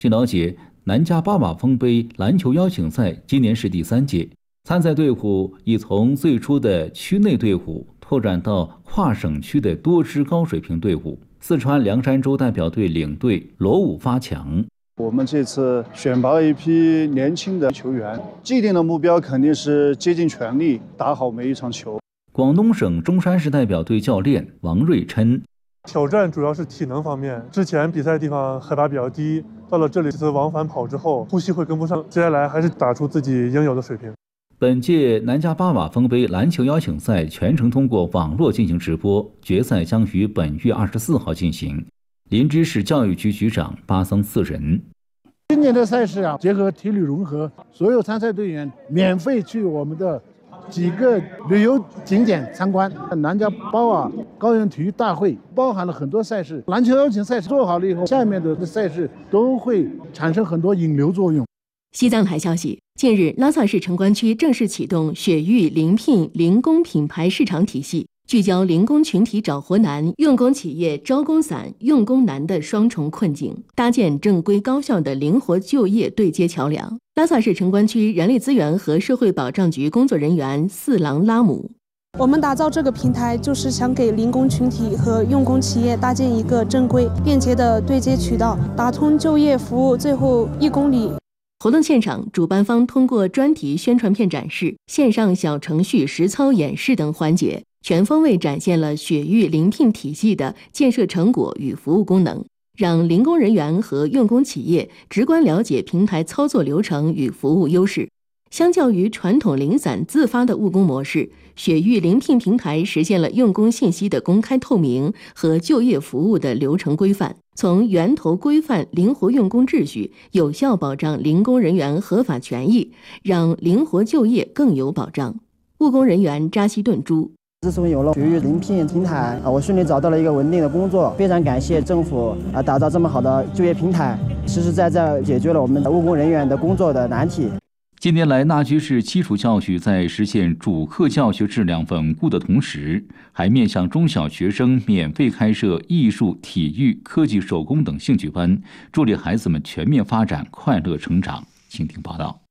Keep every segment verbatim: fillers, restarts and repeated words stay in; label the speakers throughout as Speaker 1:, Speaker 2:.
Speaker 1: 据了解，南迦巴瓦丰杯篮球邀请赛今年是第三届，参赛队伍已从最初的区内队伍拓展到跨省区的多支高水平队伍。四川凉山州代表队领队罗武发强。
Speaker 2: 我们这次选拔一批年轻的球员，既定的目标肯定是竭尽全力打好每一场球。
Speaker 1: 广东省中山市代表队教练王瑞琛，
Speaker 3: 挑战主要是体能方面，之前比赛的地方海拔比较低，到了这里这次往返跑之后，呼吸会跟不上，接下来还是打出自己应有的水平。
Speaker 1: 本届南迦巴瓦丰杯篮球邀请赛全程通过网络进行直播，决赛将于本月二十四号进行。林芝市教育局局长巴桑四人。
Speaker 4: 今年的赛事啊，结合体育融合，所有参赛队员免费去我们的几个旅游景点参观。南迦巴瓦高原体育大会包含了很多赛事，篮球邀请赛事做好了以后，下面的赛事都会产生很多引流作用。
Speaker 5: 西藏台消息，近日拉萨市城关区正式启动雪域临聘零工品牌市场体系，聚焦零工群体找活难、用工企业招工散、用工难的双重困境，搭建正规高效的灵活就业对接桥梁。拉萨市城关区人力资源和社会保障局工作人员四郎拉姆。
Speaker 6: 我们打造这个平台，就是想给零工群体和用工企业搭建一个正规、便捷的对接渠道，打通就业服务最后一公里。
Speaker 5: 活动现场，主办方通过专题宣传片展示、线上小程序实操演示等环节，全方位展现了雪域临聘体系的建设成果与服务功能，让零工人员和用工企业直观了解平台操作流程与服务优势。相较于传统零散自发的务工模式，雪域临聘平台实现了用工信息的公开透明和就业服务的流程规范，从源头规范灵活用工秩序，有效保障零工人员合法权益，让灵活就业更有保障。务工人员扎西顿珠。
Speaker 7: 自从有了雪域临聘平台啊，我顺利找到了一个稳定的工作，非常感谢政府啊，打造这么好的就业平台，实实在在解决了我们务工人员的工作的难题。
Speaker 1: 近年来，那曲市基础教育在实现主课教学质量稳固的同时，还面向中小学生免费开设艺术、体育、科技、手工等兴趣班，助力孩子们全面发展、快乐成长。请听报道。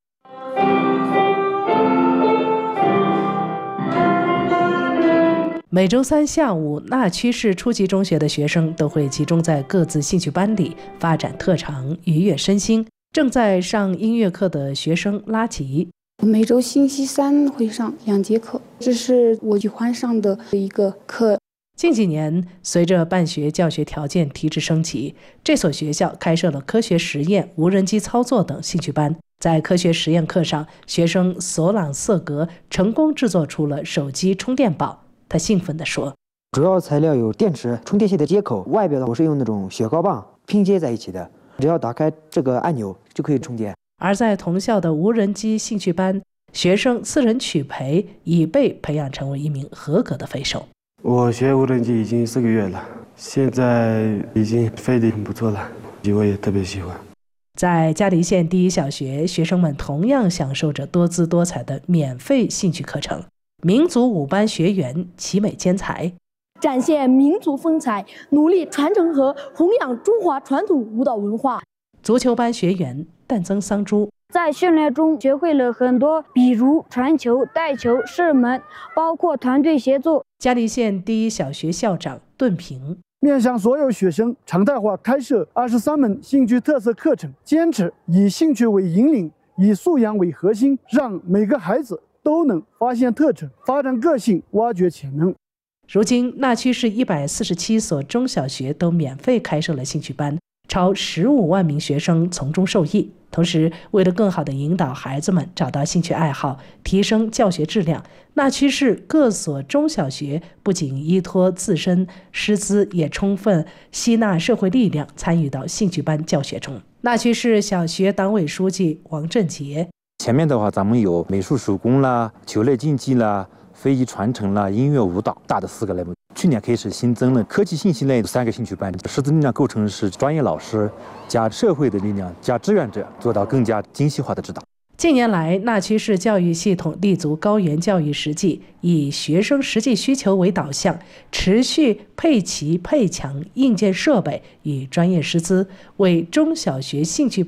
Speaker 8: 每周三下午，那曲市初级中学的学生都会集中在各自兴趣班里发展特长，愉悦身心。正在上音乐课的学生拉吉，
Speaker 9: 每周星期三会上两节课，这是我喜欢上的一个课。
Speaker 8: 近几年，随着办学教学条件提质升级，这所学校开设了科学实验、无人机操作等兴趣班。在科学实验课上，学生索朗瑟格成功制作出了手机充电宝。他兴奋地说：“
Speaker 10: 主要材料有电池、充电线的接口，外表呢我是用那种雪糕棒拼接在一起的。”只要打开这个按钮就可以充电。
Speaker 8: 而在同校的无人机兴趣班，学生私人曲培已被培养成为一名合格的飞手。
Speaker 11: 我学无人机已经四个月了，现在已经飞得很不错了，我也特别喜欢。
Speaker 8: 在嘉黎县第一小学，学生们同样享受着多姿多彩的免费兴趣课程。民族舞班学员奇美兼才。
Speaker 12: 展现民族风采，努力传承和弘扬中华传统舞蹈文化。
Speaker 8: 足球班学员但增桑珠
Speaker 13: 在训练中学会了很多，比如传球、带球、射门，包括团队协作。
Speaker 8: 嘉黎县第一小学校长顿平
Speaker 4: 面向所有学生常态化开设二十三门兴趣特色课程，坚持以兴趣为引领，以素养为核心，让每个孩子都能发现特长，发展个性，挖掘潜能。
Speaker 8: 如今，那曲市一百四十七所中小学都免费开设了兴趣班，超十五万名学生从中受益。同时，为了更好地引导孩子们找到兴趣爱好，提升教学质量，那曲市各所中小学不仅依托自身师资，也充分吸纳社会力量，参与到兴趣班教学中。那曲市小学党委书记王振杰：
Speaker 14: 前面的话，咱们有美术手工啦、球类竞技啦、非遗传承啦、音乐舞蹈，大的四个类目。去年开始新增了科技信息类三个兴趣班，师资力量构成是专业老师加社会的力量加志愿者，做到更加精细化的指导。
Speaker 8: 近年来，那曲市教育系统立足高原教育实际，以学生实际需求为导向，持续配齐配强硬件设备与专业师资，为中小学兴趣